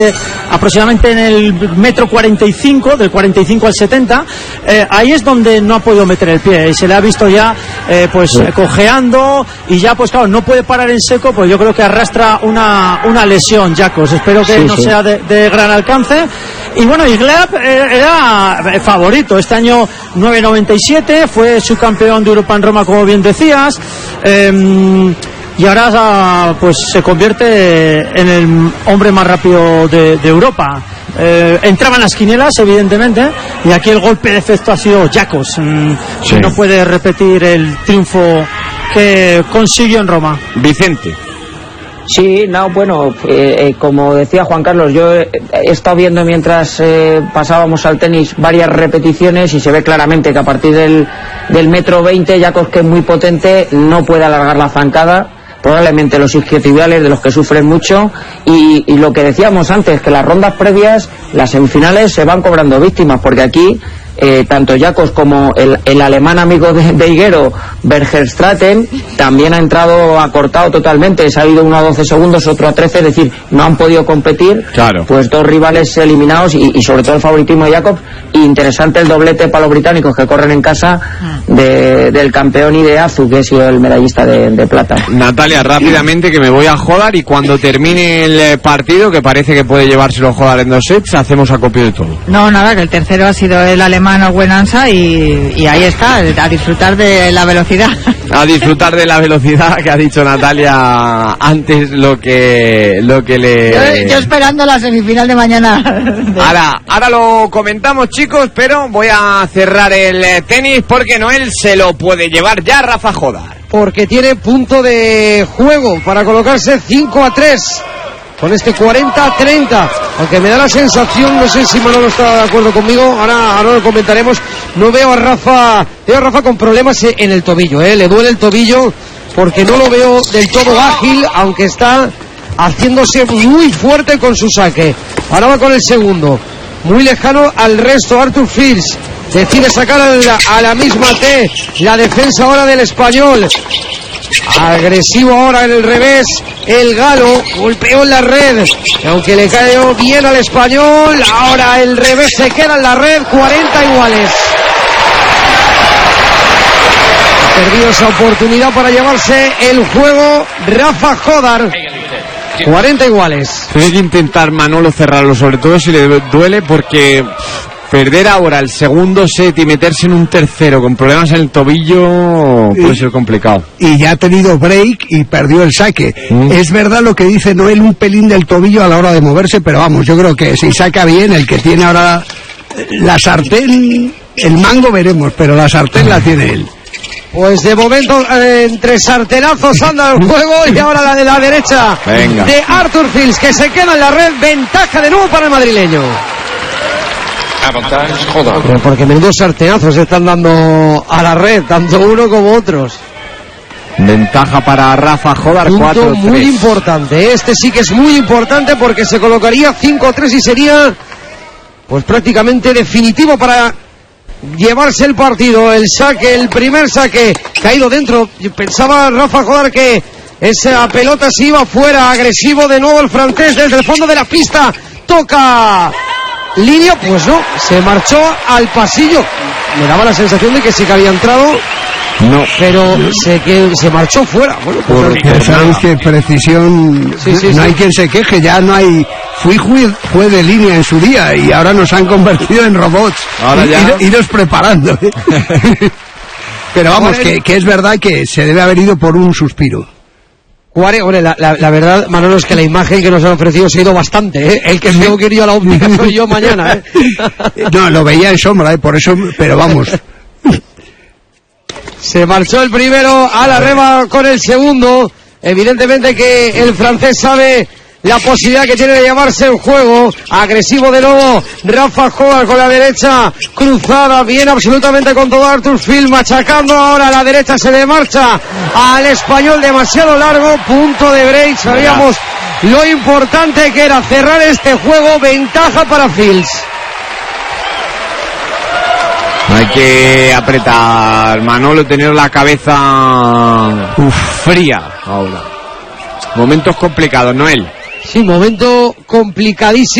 aproximadamente en el metro 45, del 45 al 70, ahí es donde no ha podido meter el pie y se le ha visto ya cojeando y ya pues claro, no puede parar en seco, pues yo creo que arrastra una lesión, Jacos. Espero que no sea de gran alcance. Y bueno, Igleb era favorito este año, 9.97, fue subcampeón de Europa en Roma, como bien decías, y ahora pues se convierte en el hombre más rápido de Europa. Entraban las quinielas, evidentemente, y aquí el golpe de efecto ha sido Jacos, que no puede repetir el triunfo que consiguió en Roma. Vicente. Sí, no, bueno, como decía Juan Carlos, yo he estado viendo mientras pasábamos al tenis varias repeticiones y se ve claramente que a partir del metro 20, Jacos, que es muy potente, no puede alargar la zancada, probablemente los isquiotibiales, de los que sufren mucho, y lo que decíamos antes, que las rondas previas, las semifinales, se van cobrando víctimas, porque aquí tanto Jacos como el alemán amigo de Higuero, Bergerstraten, también ha entrado acortado totalmente. Se ha ido uno a 12 segundos, otro a 13, es decir, no han podido competir. Claro. Pues dos rivales eliminados y sobre todo el favoritismo de Jacobs. Interesante el doblete para los británicos que corren en casa del campeón y de Azu, que ha sido el medallista de plata. Natalia, rápidamente, que me voy a Jodar, y cuando termine el partido, que parece que puede llevárselo Jodar en 2 sets, hacemos acopio de todo. No, nada, que el tercero ha sido el alemán Buenanza y ahí está, a disfrutar de la velocidad. A disfrutar de la velocidad, que ha dicho Natalia antes, lo que le... Yo esperando la semifinal de mañana. Ahora lo comentamos, chicos, pero voy a cerrar el tenis porque Noel se lo puede llevar ya Rafa Jodar. Porque tiene punto de juego para colocarse 5-3 con este 40-30, aunque me da la sensación, no sé si Manolo está de acuerdo conmigo, ahora lo comentaremos, no veo a Rafa con problemas en el tobillo, le duele el tobillo, porque no lo veo del todo ágil, aunque está haciéndose muy fuerte con su saque. Ahora va con el segundo, muy lejano al resto. Arthur Fils decide sacar a la misma T, la defensa ahora del español. Agresivo ahora en el revés, el galo golpeó en la red, aunque le cayó bien al español. Ahora el revés se queda en la red, 40 iguales. Ha perdido esa oportunidad para llevarse el juego Rafa Jodar. 40 iguales. Tiene que intentar Manolo cerrarlo, sobre todo si le duele, porque perder ahora el segundo set y meterse en un tercero con problemas en el tobillo puede ser complicado. Y ya ha tenido break y perdió el saque. Es verdad lo que dice Noel, un pelín del tobillo a la hora de moverse, pero vamos, yo creo que si saca bien, el que tiene ahora la sartén, el mango veremos, pero la sartén la tiene él. Pues de momento entre sartenazos anda el juego, y ahora la de la derecha. Venga. De Arthur Fils, que se queda en la red, ventaja de nuevo para el madrileño. Porque menudos sartenazos se están dando a la red, tanto uno como otros. Ventaja para Rafa Jodar, 4-3. Muy importante, este sí que es muy importante, porque se colocaría 5-3 y sería pues prácticamente definitivo para llevarse el partido. El saque, el primer saque caído dentro. Pensaba Rafa Jodar que esa pelota se iba fuera. Agresivo de nuevo el francés desde el fondo de la pista, toca línea, pues no, se marchó al pasillo. Me daba la sensación de que sí que había entrado, no, pero se marchó fuera. Bueno, pues sabéis que precisión, no hay quien se queje, ya no hay. Fue de línea en su día y ahora nos han convertido en robots. Ahora ya iros preparando. Pero vamos, que es verdad que se debe haber ido por un suspiro. La verdad, Manolo, es que la imagen que nos han ofrecido se ha ido bastante, El que tengo que ir yo a la óptica soy yo mañana, No, lo veía en sombra, por eso, pero vamos. Se marchó el primero a la rema con el segundo. Evidentemente que el francés sabe la posibilidad que tiene de llevarse el juego. Agresivo de nuevo Rafa Jodar con la derecha cruzada, bien absolutamente con todo Arthur Fils, machacando ahora a la derecha, se le marcha al español demasiado largo, punto de break. Sabíamos lo importante que era cerrar este juego, ventaja para Fils. Hay que apretar, Manolo, tener la cabeza fría ahora. Momentos complicados, Noel. Sí, momento complicadísimo.